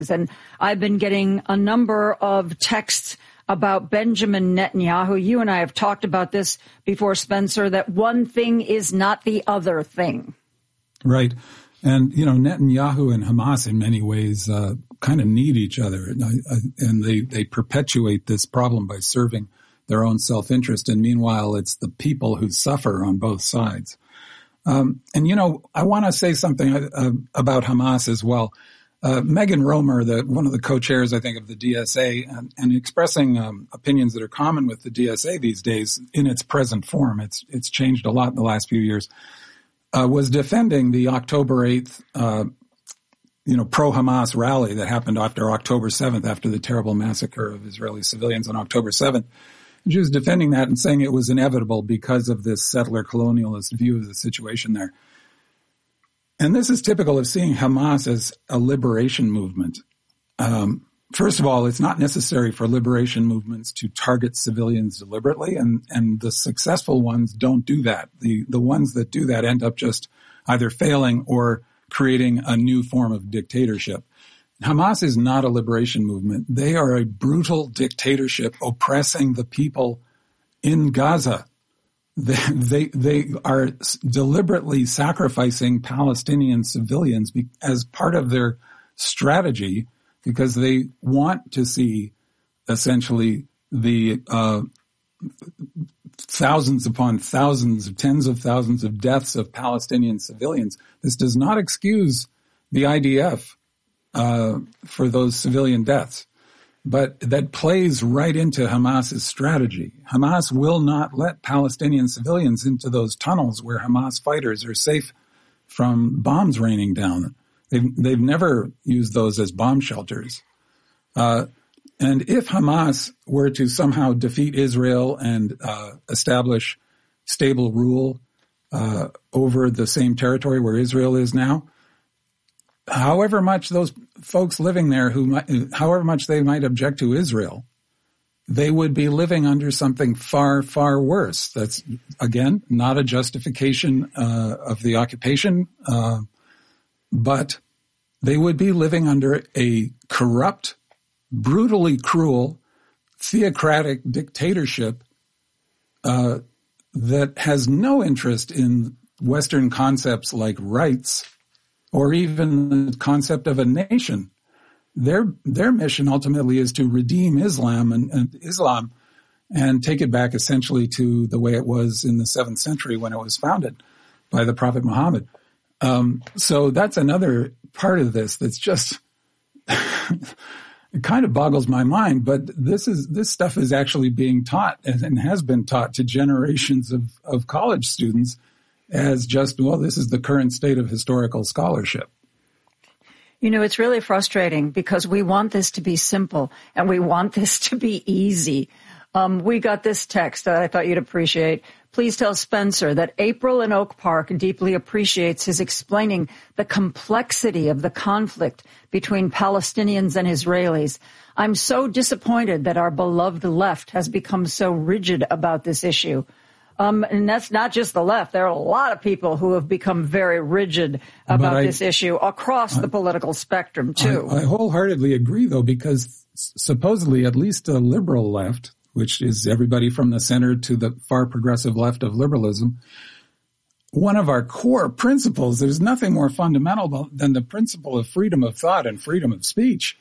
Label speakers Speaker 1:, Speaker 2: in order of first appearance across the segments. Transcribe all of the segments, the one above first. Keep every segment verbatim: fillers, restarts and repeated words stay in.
Speaker 1: And I've been getting a number of texts about Benjamin Netanyahu. You and I have talked about this before, Spencer, that one thing is not the other thing.
Speaker 2: Right. And, you know, Netanyahu and Hamas in many ways uh, kind of need each other. And, uh, and they, they perpetuate this problem by serving their own self-interest. And meanwhile, it's the people who suffer on both sides. Um, and, you know, I want to say something uh, about Hamas as well. Uh, Megan Romer, the, one of the co-chairs, I think, of the D S A, and, and expressing um, opinions that are common with the D S A these days in its present form, it's it's changed a lot in the last few years, uh, was defending the October eighth, uh, you know, pro-Hamas rally that happened after October seventh, after the terrible massacre of Israeli civilians on October seventh. And she was defending that and saying it was inevitable because of this settler colonialist view of the situation there. And this is typical of seeing Hamas as a liberation movement. Um, first of all, it's not necessary for liberation movements to target civilians deliberately, and, and the successful ones don't do that. The, the ones that do that end up just either failing or creating a new form of dictatorship. Hamas is not a liberation movement. They are a brutal dictatorship oppressing the people in Gaza. They, they, they are deliberately sacrificing Palestinian civilians be, as part of their strategy because they want to see essentially the uh, thousands upon thousands, tens of thousands of deaths of Palestinian civilians. This does not excuse the I D F uh, for those civilian deaths. But that plays right into Hamas's strategy. Hamas will not let Palestinian civilians into those tunnels where Hamas fighters are safe from bombs raining down. They've, they've never used those as bomb shelters. Uh, and if Hamas were to somehow defeat Israel and uh, establish stable rule uh, over the same territory where Israel is now, however much those folks living there who might, however much they might object to Israel, they would be living under something far, far worse. That's, again, not a justification uh, of the occupation, uh, but they would be living under a corrupt, brutally cruel, theocratic dictatorship uh, that has no interest in Western concepts like rights or even the concept of a nation. Their their mission ultimately is to redeem Islam and, and Islam and take it back essentially to the way it was in the seventh century when it was founded by the Prophet Muhammad. Um, so that's another part of this that's just it kind of boggles my mind. But this is this stuff is actually being taught and, and has been taught to generations of, of college students as just, well, this is the current state of historical scholarship.
Speaker 1: You know, it's really frustrating because we want this to be simple and we want this to be easy. Um, we got this text that I thought you'd appreciate. Please tell Spencer that April in Oak Park deeply appreciates his explaining the complexity of the conflict between Palestinians and Israelis. I'm so disappointed that our beloved left has become so rigid about this issue. Um, and that's not just the left. There are a lot of people who have become very rigid about I, this issue across I, the political spectrum, too.
Speaker 2: I, I wholeheartedly agree, though, because supposedly at least the liberal left, which is everybody from the center to the far progressive left of liberalism, one of our core principles, there's nothing more fundamental than the principle of freedom of thought and freedom of speech.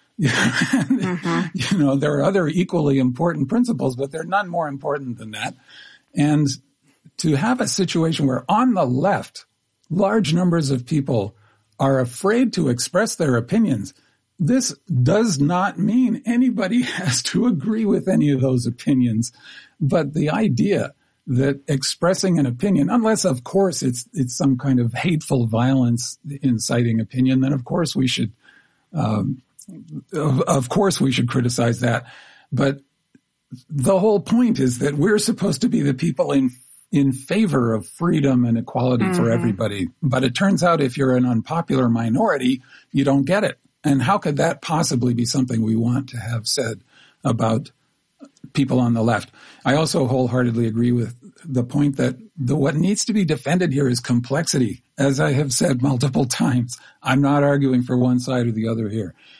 Speaker 2: mm-hmm. You know, there are other equally important principles, but there are none more important than that. And to have a situation where on the left, large numbers of people are afraid to express their opinions, this does not mean anybody has to agree with any of those opinions. But the idea that expressing an opinion, unless of course it's it's some kind of hateful violence inciting opinion, then of course we should, um, of, of course we should criticize that. But the whole point is that we're supposed to be the people in in favor of freedom and equality mm-hmm. for everybody. But it turns out if you're an unpopular minority, you don't get it. And how could that possibly be something we want to have said about people on the left? I also wholeheartedly agree with the point that the, what needs to be defended here is complexity. As I have said multiple times, I'm not arguing for one side or the other here.